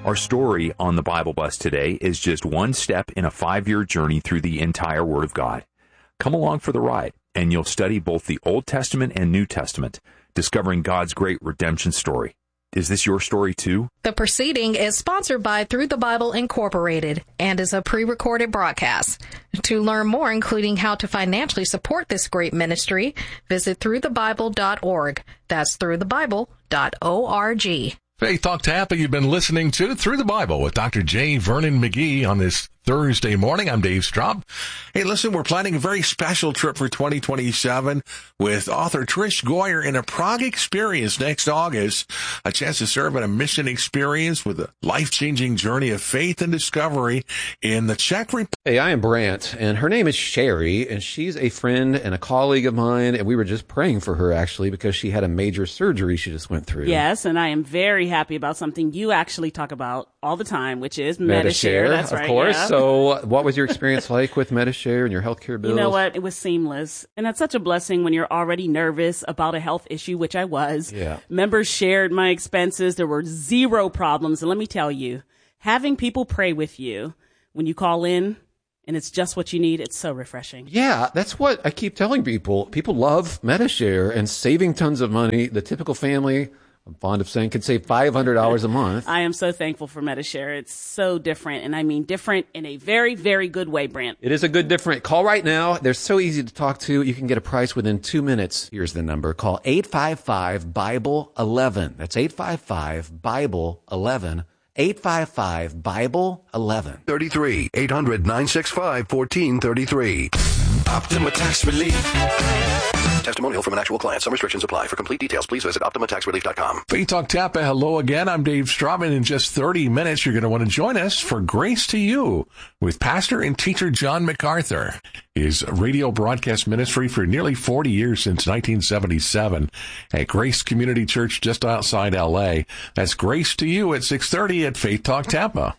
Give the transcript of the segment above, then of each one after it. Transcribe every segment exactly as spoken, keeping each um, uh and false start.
Our story on the Bible Bus today is just one step in a five-year journey through the entire Word of God. Come along for the ride, and you'll study both the Old Testament and New Testament, discovering God's great redemption story. Is this your story too? The proceeding is sponsored by Through the Bible Incorporated and is a pre-recorded broadcast. To learn more, including how to financially support this great ministry, visit through the bible dot org. That's through the bible dot org. Faith Talk Tampa, you've been listening to Through the Bible with Doctor J. Vernon McGee on this Thursday morning. I'm Dave Straub. Hey, listen, we're planning a very special trip for twenty twenty-seven with author Trish Goyer in a Prague experience next August. A chance to serve at a mission experience with a life-changing journey of faith and discovery in the Czech Republic. Hey, I am Brant, and her name is Sherry, and she's a friend and a colleague of mine, and we were just praying for her, actually, because she had a major surgery she just went through. Yes, and I am very happy about something you actually talk about all the time, which is Medishare. Medishare. That's of right. course. Yeah. So what was your experience like with Medishare and your healthcare bills? You know what? It was seamless. And that's such a blessing when you're already nervous about a health issue, which I was. Yeah. Members shared my expenses. There were zero problems. And let me tell you, having people pray with you when you call in and it's just what you need, it's so refreshing. Yeah, that's what I keep telling people. People love Medishare and saving tons of money. The typical family, I'm fond of saying, can save five hundred dollars a month. I am so thankful for Medishare. It's so different, and I mean different in a very, very good way, Brant. It is a good different. Call right now. They're so easy to talk to. You can get a price within two minutes. Here's the number. Call eight five five, Bible eleven. That's eight five five, Bible eleven. eight five five, Bible eleven. thirty-three, eight hundred, nine six five, one four three three. Optima Tax Relief. Testimonial from an actual client. Some restrictions apply. For complete details, please visit optima tax relief dot com. Faith Talk Tampa, hello again. I'm Dave Straub. In just thirty minutes, you're going to want to join us for Grace to You with pastor and teacher John MacArthur. His radio broadcast ministry for nearly forty years, since nineteen seventy-seven, at Grace Community Church just outside L A. That's Grace to You at six thirty at Faith Talk Tampa.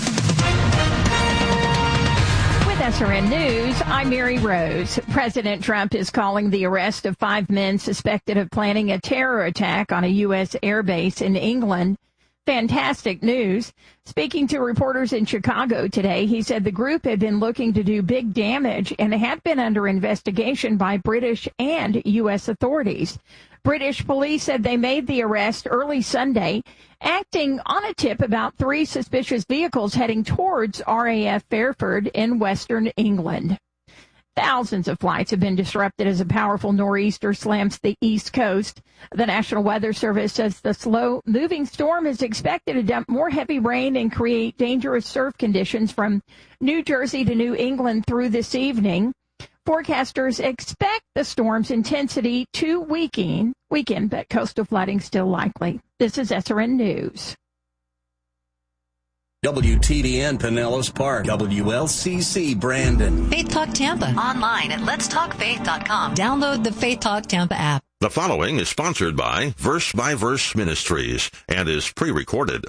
S R N News, I'm Mary Rose. President Trump is calling the arrest of five men suspected of planning a terror attack on a U S airbase in England fantastic news. Speaking to reporters in Chicago today, he said the group had been looking to do big damage and had been under investigation by British and U S authorities. British police said they made the arrest early Sunday, acting on a tip about three suspicious vehicles heading towards R A F Fairford in western England. Thousands of flights have been disrupted as a powerful nor'easter slams the East Coast. The National Weather Service says the slow-moving storm is expected to dump more heavy rain and create dangerous surf conditions from New Jersey to New England through this evening. Forecasters expect the storm's intensity to weaken, weaken, but coastal flooding still likely. This is S R N News. W T D N Pinellas Park, W L C C Brandon. Faith Talk Tampa. Online at lets talk faith dot com. Download the Faith Talk Tampa app. The following is sponsored by Verse by Verse Ministries and is pre-recorded.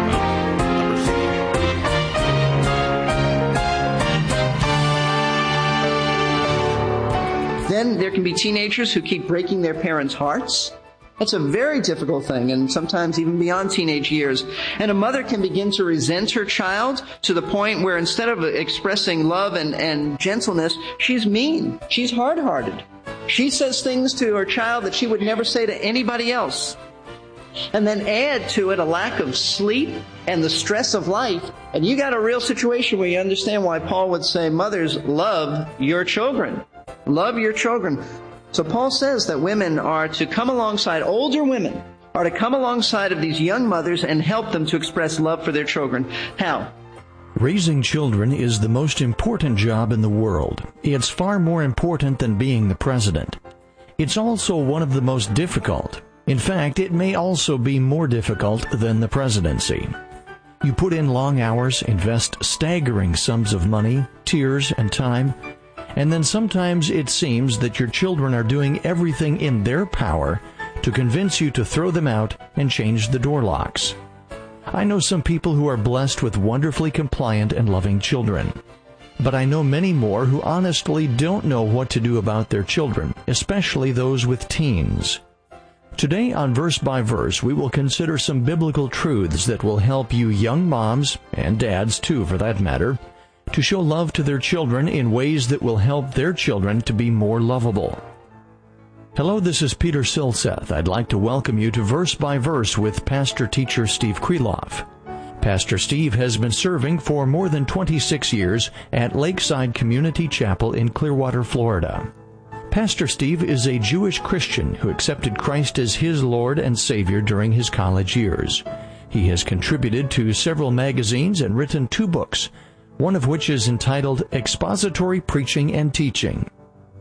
Then there can be teenagers who keep breaking their parents' hearts. That's a very difficult thing, and sometimes even beyond teenage years. And a mother can begin to resent her child to the point where instead of expressing love and, and gentleness, she's mean. She's hard-hearted. She says things to her child that she would never say to anybody else. And then add to it a lack of sleep and the stress of life, and you got a real situation where you understand why Paul would say, mothers, love your children. Love your children. So Paul says that women are to come alongside, older women are to come alongside of these young mothers and help them to express love for their children. How? Raising children is the most important job in the world. It's far more important than being the president. It's also one of the most difficult. In fact, it may also be more difficult than the presidency. You put in long hours, invest staggering sums of money, tears, and time, and then sometimes it seems that your children are doing everything in their power to convince you to throw them out and change the door locks. I know some people who are blessed with wonderfully compliant and loving children. But I know many more who honestly don't know what to do about their children, especially those with teens. Today on Verse by Verse, we will consider some biblical truths that will help you young moms, and dads too for that matter, to show love to their children in ways that will help their children to be more lovable. Hello, this is Peter Silseth. I'd like to welcome you to Verse by Verse with Pastor-Teacher Steve Kreloff. Pastor Steve has been serving for more than twenty-six years at Lakeside Community Chapel in Clearwater, Florida. Pastor Steve is a Jewish Christian who accepted Christ as his Lord and Savior during his college years. He has contributed to several magazines and written two books, one of which is entitled Expository Preaching and Teaching.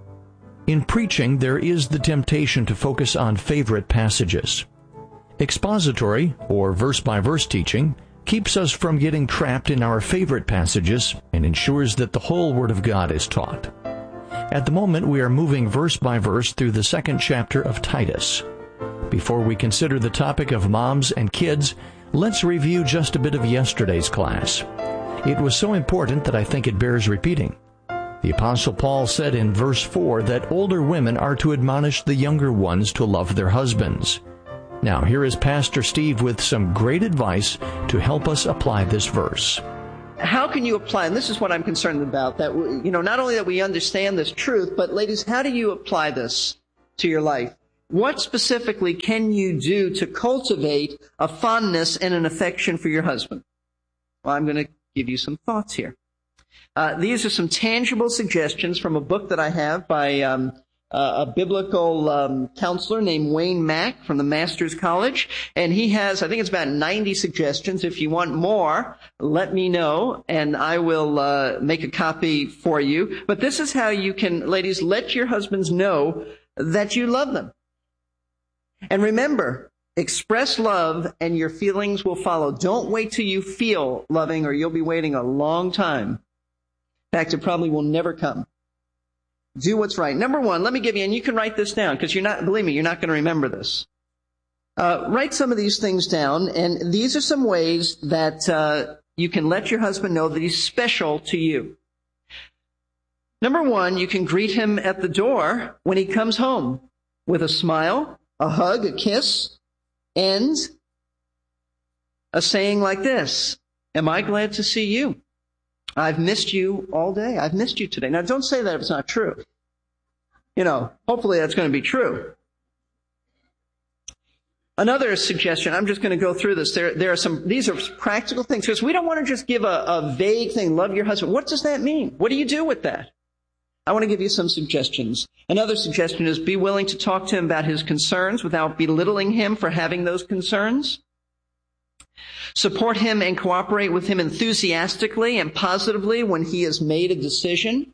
In preaching, there is the temptation to focus on favorite passages. Expository, or verse-by-verse teaching, keeps us from getting trapped in our favorite passages and ensures that the whole Word of God is taught. At the moment, we are moving verse by verse through the second chapter of Titus. Before we consider the topic of moms and kids, let's review just a bit of yesterday's class. It was so important that I think it bears repeating. The Apostle Paul said in verse four that older women are to admonish the younger ones to love their husbands. Now, here is Pastor Steve with some great advice to help us apply this verse. How can you apply, and this is what I'm concerned about, that, you know, not only that we understand this truth, but ladies, how do you apply this to your life? What specifically can you do to cultivate a fondness and an affection for your husband? Well, I'm going to give you some thoughts here. Uh, these are some tangible suggestions from a book that I have by um, Uh, a biblical um, counselor named Wayne Mack from the Masters College, and he has, I think it's about ninety suggestions. If you want more, let me know, and I will uh, make a copy for you. But this is how you can, ladies, let your husbands know that you love them. And remember, express love and your feelings will follow. Don't wait till you feel loving or you'll be waiting a long time. In fact, it probably will never come. Do what's right. Number one, let me give you, and you can write this down because you're not, believe me, you're not going to remember this. Uh, write some of these things down, and these are some ways that uh, you can let your husband know that he's special to you. Number one, you can greet him at the door when he comes home with a smile, a hug, a kiss, and a saying like this: "Am I glad to see you? I've missed you all day. I've missed you today." Now, don't say that if it's not true. You know, hopefully that's going to be true. Another suggestion, I'm just going to go through this. There, there are some, these are practical things, because we don't want to just give a, a vague thing, love your husband. What does that mean? What do you do with that? I want to give you some suggestions. Another suggestion is be willing to talk to him about his concerns without belittling him for having those concerns. Support him and cooperate with him enthusiastically and positively when he has made a decision.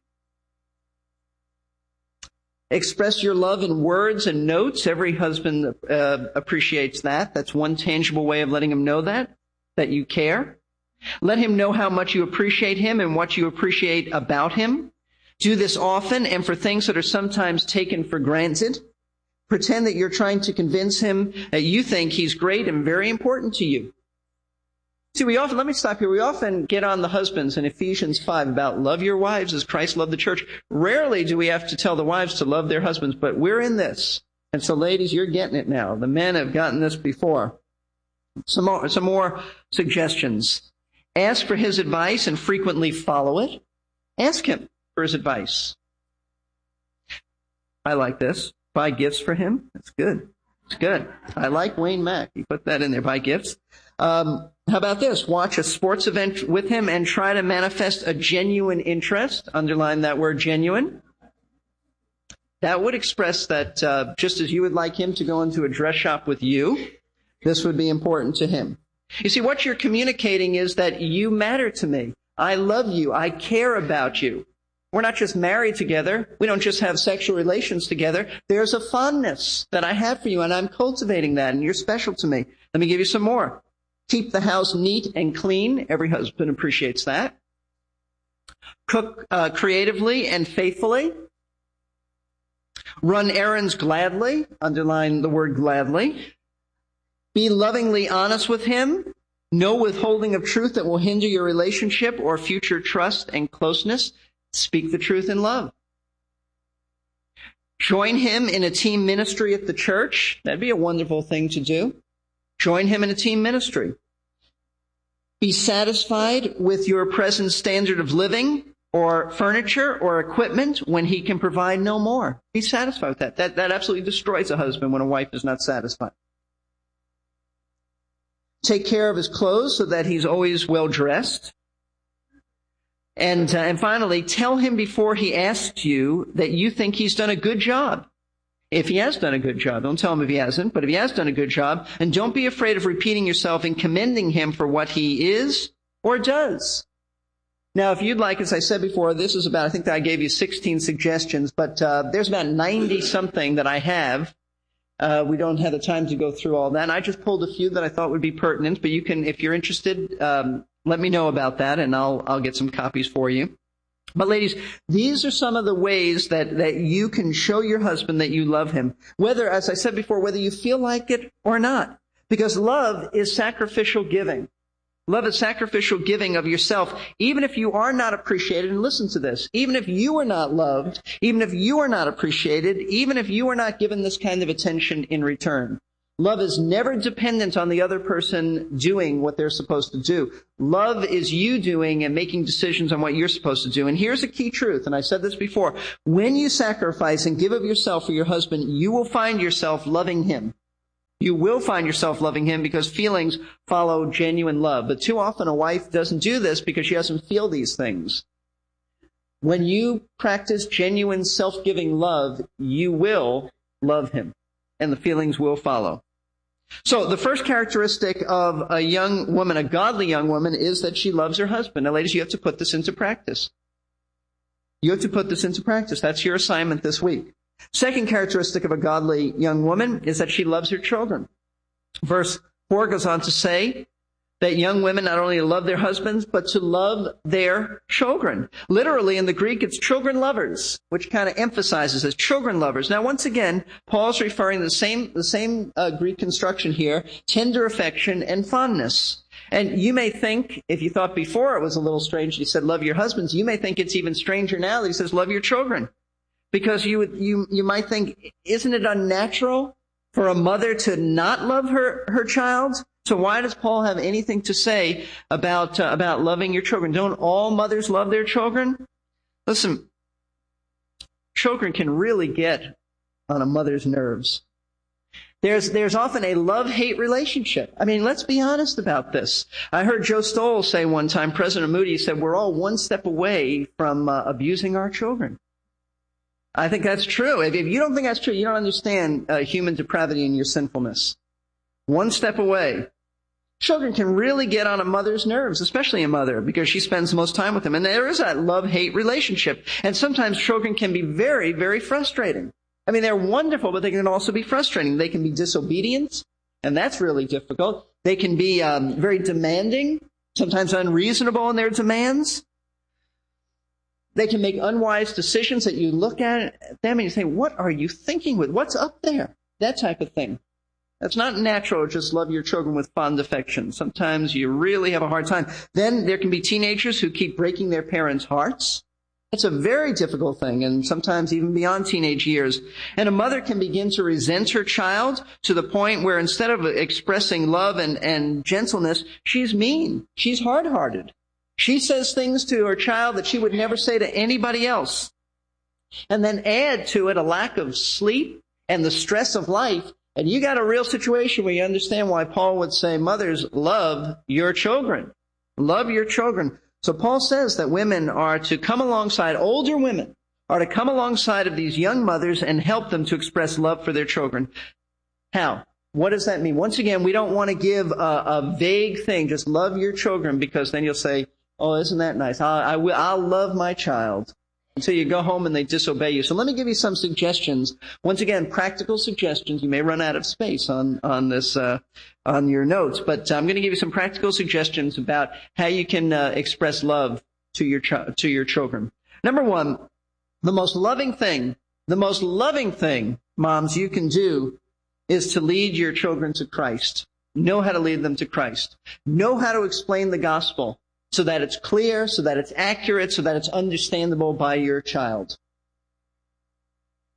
Express your love in words and notes. Every husband uh, appreciates that. That's one tangible way of letting him know that, that you care. Let him know how much you appreciate him and what you appreciate about him. Do this often and for things that are sometimes taken for granted. Pretend that you're trying to convince him that you think he's great and very important to you. See, we often, let me stop here. We often get on the husbands in Ephesians five about love your wives as Christ loved the church. Rarely do we have to tell the wives to love their husbands, but we're in this. And so, ladies, you're getting it now. The men have gotten this before. Some more, some more suggestions. Ask for his advice and frequently follow it. Ask him for his advice. I like this. Buy gifts for him. That's good. It's good. I like Wayne Mack. He put that in there. Buy gifts. Um, how about this? Watch a sports event with him and try to manifest a genuine interest. Underline that word, genuine. That would express that uh, just as you would like him to go into a dress shop with you, this would be important to him. You see, what you're communicating is that you matter to me. I love you. I care about you. We're not just married together. We don't just have sexual relations together. There's a fondness that I have for you, and I'm cultivating that, and you're special to me. Let me give you some more. Keep the house neat and clean. Every husband appreciates that. Cook uh, creatively and faithfully. Run errands gladly. Underline the word gladly. Be lovingly honest with him. No withholding of truth that will hinder your relationship or future trust and closeness. Speak the truth in love. Join him in a team ministry at the church. That'd be a wonderful thing to do. Join him in a team ministry. Be satisfied with your present standard of living or furniture or equipment when he can provide no more. Be satisfied with that. That, that absolutely destroys a husband when a wife is not satisfied. Take care of his clothes so that he's always well dressed. And, uh, and finally, tell him before he asks you that you think he's done a good job. If he has done a good job, don't tell him if he hasn't, but if he has done a good job, and don't be afraid of repeating yourself and commending him for what he is or does. Now, if you'd like, as I said before, this is about, I think that I gave you sixteen suggestions, but uh, there's about ninety-something that I have. Uh, we don't have the time to go through all that. And I just pulled a few that I thought would be pertinent, but you can, if you're interested, um, let me know about that, and I'll I'll get some copies for you. But ladies, these are some of the ways that, that you can show your husband that you love him, whether, as I said before, whether you feel like it or not. Because love is sacrificial giving. Love is sacrificial giving of yourself, even if you are not appreciated. And listen to this. Even if you are not loved, even if you are not appreciated, even if you are not given this kind of attention in return. Love is never dependent on the other person doing what they're supposed to do. Love is you doing and making decisions on what you're supposed to do. And here's a key truth, and I said this before. When you sacrifice and give of yourself for your husband, you will find yourself loving him. You will find yourself loving him because feelings follow genuine love. But too often a wife doesn't do this because she doesn't feel these things. When you practice genuine self-giving love, you will love him, and the feelings will follow. So the first characteristic of a young woman, a godly young woman, is that she loves her husband. Now, ladies, you have to put this into practice. You have to put this into practice. That's your assignment this week. Second characteristic of a godly young woman is that she loves her children. Verse four goes on to say that young women not only love their husbands, but to love their children. Literally, in the Greek, it's children lovers, which kind of emphasizes as children lovers. Now, once again, Paul's referring to the same, the same uh, Greek construction here, tender affection and fondness. And you may think, if you thought before it was a little strange, he said, love your husbands, you may think it's even stranger now that he says, love your children. Because you, you, you might think, isn't it unnatural for a mother to not love her, her child? So why does Paul have anything to say about uh, about loving your children? Don't all mothers love their children? Listen, children can really get on a mother's nerves. There's there's often a love-hate relationship. I mean, let's be honest about this. I heard Joe Stoll say one time, President Moody said, we're all one step away from uh, abusing our children. I think that's true. If, if you don't think that's true, you don't understand uh, human depravity and your sinfulness. One step away. Children can really get on a mother's nerves, especially a mother, because she spends the most time with them. And there is that love-hate relationship. And sometimes children can be very, very frustrating. I mean, they're wonderful, but they can also be frustrating. They can be disobedient, and that's really difficult. They can be um, very demanding, sometimes unreasonable in their demands. They can make unwise decisions that you look at them and you say, what are you thinking with? What's up there? That type of thing. That's not natural to just love your children with fond affection. Sometimes you really have a hard time. Then there can be teenagers who keep breaking their parents' hearts. It's a very difficult thing, and sometimes even beyond teenage years. And a mother can begin to resent her child to the point where instead of expressing love and, and gentleness, she's mean. She's hard-hearted. She says things to her child that she would never say to anybody else. And then add to it a lack of sleep and the stress of life. And you got a real situation where you understand why Paul would say, mothers, love your children. Love your children. So Paul says that women are to come alongside, older women are to come alongside of these young mothers and help them to express love for their children. How? What does that mean? Once again, we don't want to give a, a vague thing, just love your children, because then you'll say, oh, isn't that nice? I'll, I will, I'll love my child. Until you go home and they disobey you. So let me give you some suggestions. Once again, practical suggestions. You may run out of space on, on this, uh, on your notes, but I'm going to give you some practical suggestions about how you can uh, express love to your, ch- to your children. Number one, the most loving thing, the most loving thing, moms, you can do is to lead your children to Christ. Know how to lead them to Christ. Know how to explain the gospel, so that it's clear, so that it's accurate, so that it's understandable by your child.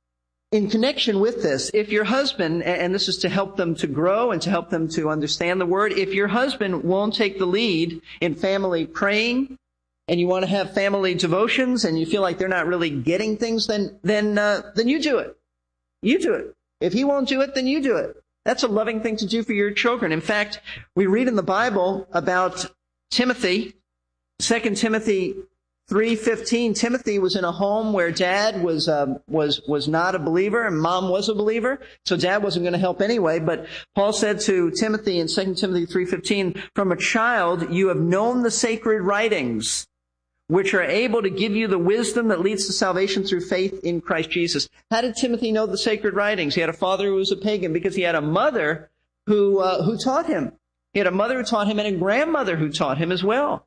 in connection with this, if your husband, and this is to help them to grow and to help them to understand the word, if your husband won't take the lead in family praying, and you want to have family devotions, and you feel like they're not really getting things, then then uh, then you do it. You do it. If he won't do it, then you do it. That's a loving thing to do for your children. In fact, we read in the Bible about Timothy, Second Timothy three fifteen. Timothy was in a home where dad was um, was was not a believer and mom was a believer, so dad wasn't going to help anyway. But Paul said to Timothy in Second Timothy three fifteen, "From a child you have known the sacred writings, which are able to give you the wisdom that leads to salvation through faith in Christ Jesus." How did Timothy know the sacred writings? He had a father who was a pagan because he had a mother who uh, who taught him. He had a mother who taught him and a grandmother who taught him as well.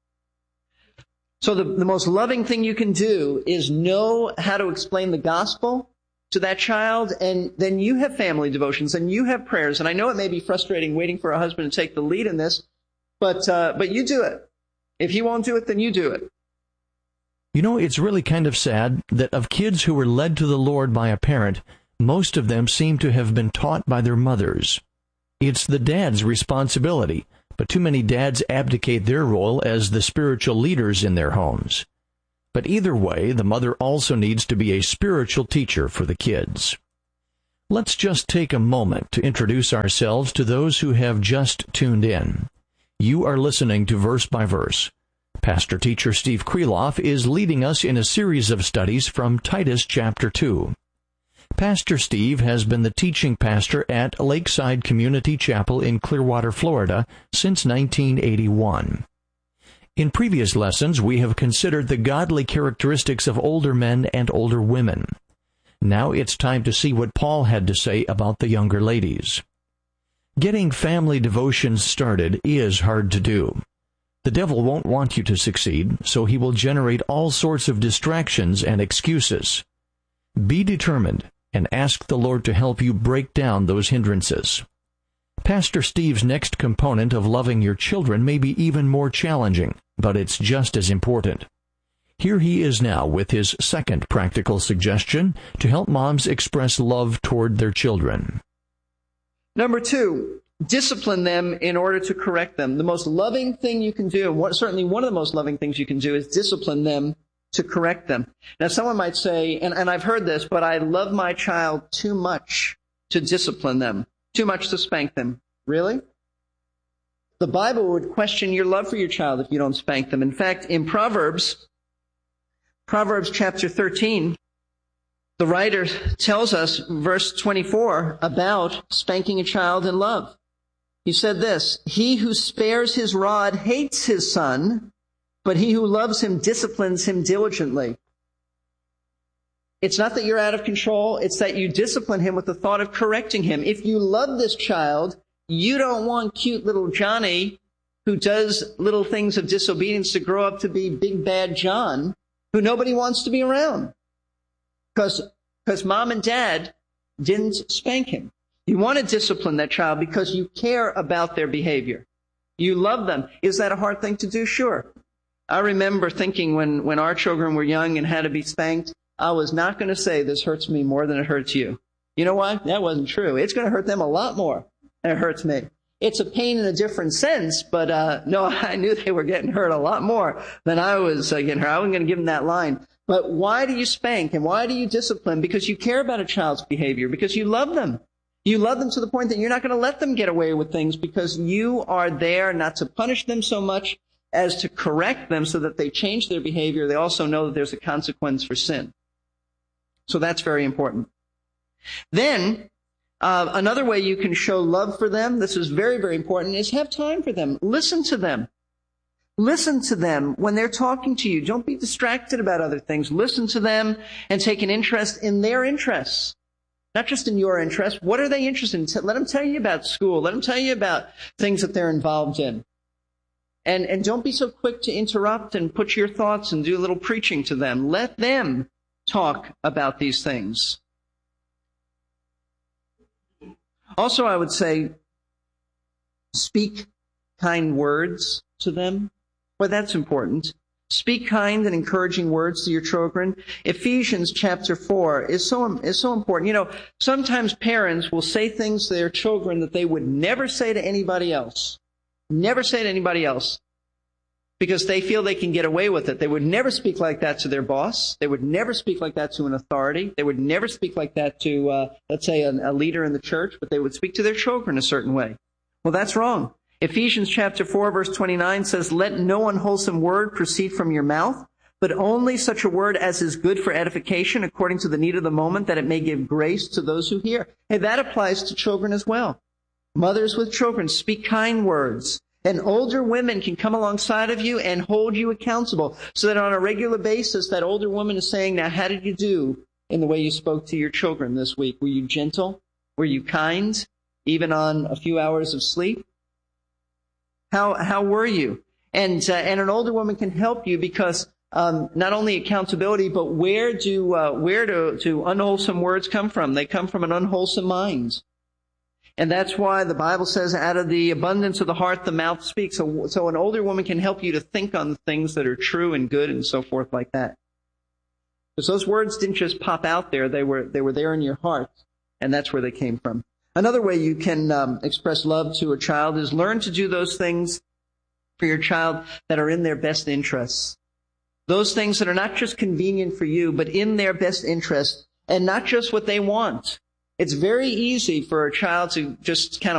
So the, the most loving thing you can do is know how to explain the gospel to that child, and then you have family devotions and you have prayers. And I know it may be frustrating waiting for a husband to take the lead in this, but uh, but you do it. If he won't do it, then you do it. You know, it's really kind of sad that of kids who were led to the Lord by a parent, most of them seem to have been taught by their mothers. It's the dad's responsibility, but too many dads abdicate their role as the spiritual leaders in their homes. But either way, the mother also needs to be a spiritual teacher for the kids. Let's just take a moment to introduce ourselves to those who have just tuned in. You are listening to Verse by Verse. Pastor Teacher Steve Kreloff is leading us in a series of studies from Titus chapter two. Pastor Steve has been the teaching pastor at Lakeside Community Chapel in Clearwater, Florida, since nineteen eighty-one. In previous lessons, we have considered the godly characteristics of older men and older women. Now it's time to see what Paul had to say about the younger ladies. Getting family devotions started is hard to do. The devil won't want you to succeed, so he will generate all sorts of distractions and excuses. Be determined and ask the Lord to help you break down those hindrances. Pastor Steve's next component of loving your children may be even more challenging, but it's just as important. Here he is now with his second practical suggestion to help moms express love toward their children. Number two, discipline them in order to correct them. The most loving thing you can do, and what, certainly one of the most loving things you can do, is discipline them to correct them. Now, someone might say, and, and I've heard this, but I love my child too much to discipline them, too much to spank them. Really? The Bible would question your love for your child if you don't spank them. In fact, in Proverbs, Proverbs chapter thirteen, the writer tells us, verse twenty-four, about spanking a child in love. He said this, "He who spares his rod hates his son, but he who loves him disciplines him diligently." It's not that you're out of control, it's that you discipline him with the thought of correcting him. If you love this child, you don't want cute little Johnny who does little things of disobedience to grow up to be big bad John, who nobody wants to be around. Because because mom and dad didn't spank him. You want to discipline that child because you care about their behavior. You love them. Is that a hard thing to do? Sure. I remember thinking when, when our children were young and had to be spanked, I was not going to say this hurts me more than it hurts you. You know why? That wasn't true. It's going to hurt them a lot more than it hurts me. It's a pain in a different sense, but uh no, I knew they were getting hurt a lot more than I was uh, getting hurt. I wasn't going to give them that line. But why do you spank and why do you discipline? Because you care about a child's behavior, because you love them. You love them to the point that you're not going to let them get away with things because you are there not to punish them so much as to correct them so that they change their behavior. They also know that there's a consequence for sin. So that's very important. Then, uh, another way you can show love for them, this is very, very important, is have time for them. Listen to them. Listen to them when they're talking to you. Don't be distracted about other things. Listen to them and take an interest in their interests, not just in your interests. What are they interested in? Let them tell you about school. Let them tell you about things that they're involved in. And, and don't be so quick to interrupt and put your thoughts and do a little preaching to them. Let them talk about these things. Also, I would say, speak kind words to them. Well, that's important. Speak kind and encouraging words to your children. Ephesians chapter four is so, is so important. You know, sometimes parents will say things to their children that they would never say to anybody else. Never say to anybody else. Because they feel they can get away with it. They would never speak like that to their boss. They would never speak like that to an authority. They would never speak like that to, uh, let's say, a, a leader in the church, but they would speak to their children a certain way. Well, that's wrong. Ephesians chapter four, verse twenty-nine says, "Let no unwholesome word proceed from your mouth, but only such a word as is good for edification according to the need of the moment, that it may give grace to those who hear." Hey, that applies to children as well. Mothers with children, speak kind words. And older women can come alongside of you and hold you accountable, so that on a regular basis, that older woman is saying, "Now, how did you do in the way you spoke to your children this week? Were you gentle? Were you kind, even on a few hours of sleep? How how were you?" And uh, and an older woman can help you, because um, not only accountability, but where do uh, where do, do unwholesome words come from? They come from an unwholesome mind. And that's why the Bible says, out of the abundance of the heart, the mouth speaks. So, so an older woman can help you to think on the things that are true and good and so forth like that. Because those words didn't just pop out there. They were, they were there in your heart. And that's where they came from. Another way you can um, express love to a child is learn to do those things for your child that are in their best interests. Those things that are not just convenient for you, but in their best interest, and not just what they want. It's very easy for a child to just kind of